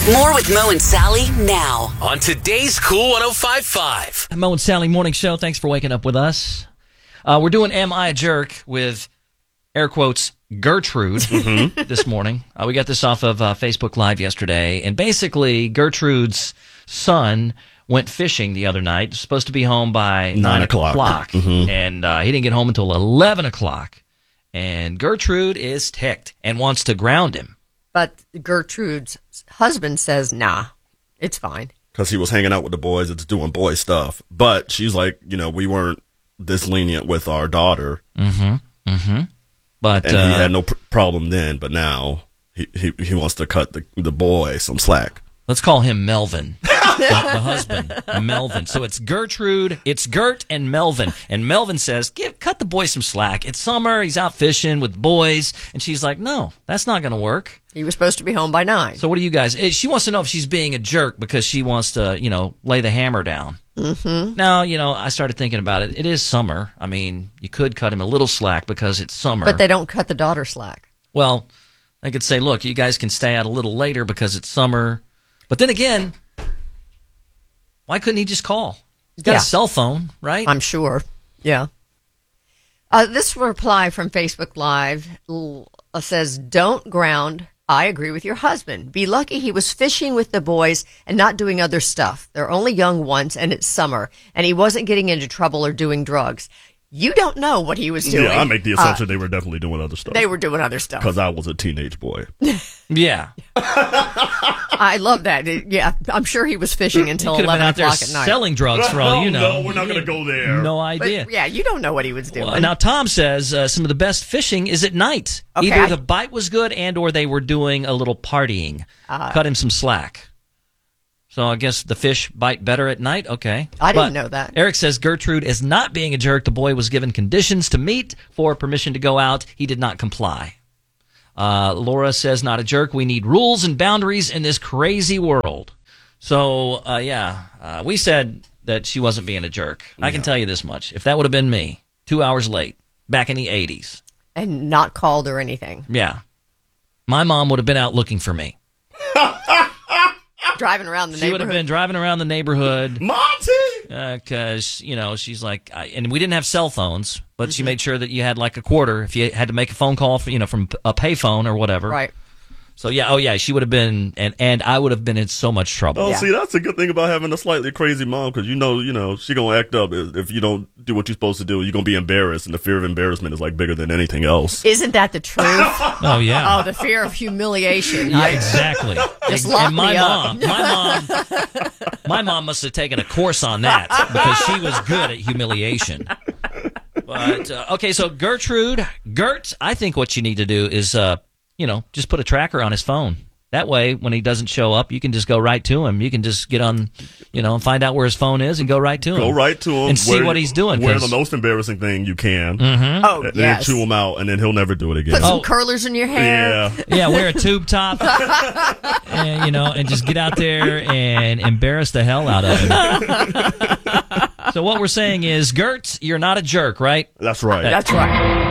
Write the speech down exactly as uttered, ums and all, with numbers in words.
More with Mo and Sally now on today's Cool one oh five point five. Mo and Sally Morning Show. Thanks for waking up with us. Uh, we're doing Am I a Jerk with, air quotes, Gertrude mm-hmm. this morning. Uh, we got this off of uh, Facebook Live yesterday. And basically, Gertrude's son went fishing the other night. Supposed to be home by nine, nine o'clock. o'clock. Mm-hmm. And uh, he didn't get home until eleven o'clock. And Gertrude is ticked and wants to ground him. But Gertrude's husband says, nah, it's fine. Because he was hanging out with the boys and doing boy stuff. But she's like, you know, we weren't this lenient with our daughter. Mm-hmm. Mm-hmm. But, and uh, he had no pr- problem then, but now he, he, he wants to cut the, the boy some slack. Let's call him Melvin, the, the husband, Melvin. So it's Gertrude, it's Gert and Melvin. And Melvin says, Give, cut the boy some slack. It's summer, he's out fishing with boys. And she's like, no, that's not going to work. He was supposed to be home by nine. So what do you guys, she wants to know if she's being a jerk because she wants to, you know, lay the hammer down. Mm-hmm. Now, you know, I started thinking about it. It is summer. I mean, you could cut him a little slack because it's summer. But they don't cut the daughter slack. Well, I could say, look, you guys can stay out a little later because it's summer. But then again, why couldn't he just call? He's got yeah. a cell phone, right? I'm sure. Yeah. Uh, this reply from Facebook Live uh, says, don't ground. I agree with your husband. Be lucky he was fishing with the boys and not doing other stuff. They're only young once, and it's summer, and he wasn't getting into trouble or doing drugs. You don't know what he was doing. Yeah, I make the assumption uh, they were definitely doing other stuff. They were doing other stuff. Because I was a teenage boy. Yeah. I love that. Yeah, I'm sure he was fishing until eleven o'clock at night. Selling drugs for all you know. No, we're not going to go there. No idea. But, yeah, you don't know what he was doing. Well, now, Tom says uh, some of the best fishing is at night. Okay, Either I, the bite was good and or they were doing a little partying. Uh, Cut him some slack. So I guess the fish bite better at night? Okay. I didn't but know that. Eric says Gertrude is not being a jerk. The boy was given conditions to meet for permission to go out. He did not comply. Uh, Laura says not a jerk. We need rules and boundaries in this crazy world. So, uh, yeah, uh, we said that she wasn't being a jerk. Yeah. I can tell you this much. If that would have been me, two hours late, back in the eighties. And not called or anything. Yeah. My mom would have been out looking for me. Driving around the she neighborhood. She would have been driving around the neighborhood. Monty! Because, uh, you know, she's like, I, and we didn't have cell phones, but mm-hmm. she made sure that you had like a quarter if you had to make a phone call, for, you know, from a payphone or whatever. Right. So, yeah, oh, yeah, she would have been, and, and I would have been in so much trouble. Oh, yeah. see, that's a good thing about having a slightly crazy mom, because you know, you know, she going to act up. If you don't do what you're supposed to do, you're going to be embarrassed, and the fear of embarrassment is, like, bigger than anything else. Isn't that the truth? Oh, yeah. Oh, the fear of humiliation. Yeah, exactly. Just and, lock and my me mom, up. my mom, my mom must have taken a course on that, because she was good at humiliation. But, uh, okay, so Gertrude, Gert, I think what you need to do is, uh, you know, just put a tracker on his phone. That way, when he doesn't show up, you can just go right to him. You can just get on, you know, and find out where his phone is and go right to him. Go right to him. And see wear, what he's doing. Wear the most embarrassing thing you can. Mm-hmm. Oh, and yes. then chew him out, and then he'll never do it again. Put some Oh. curlers in your hair. Yeah. Yeah, wear a tube top, and, you know, and just get out there and embarrass the hell out of him. So what we're saying is, Gert, you're not a jerk, right? That's right. That's right.